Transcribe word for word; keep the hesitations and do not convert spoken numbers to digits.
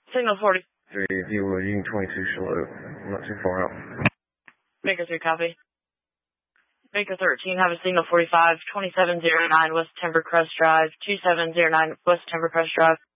Signal forty. three, Zero, Union twenty-two, Charlotte. I'm not too far out. Baker three, copy. Baker thirteen, have a signal forty-five, twenty-seven oh nine West Timber Crest Drive, two seven zero nine West Timber Crest Drive.